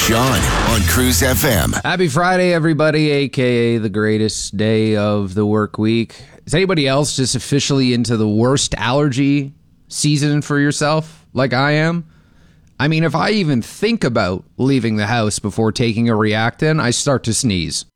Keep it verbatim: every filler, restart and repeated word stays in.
Sean on Cruise F M. Happy Friday, everybody, a k a the greatest day of the work week. Is anybody else just officially into the worst allergy season for yourself, like I am? I mean, if I even think about leaving the house before taking a Reactine, I start to sneeze.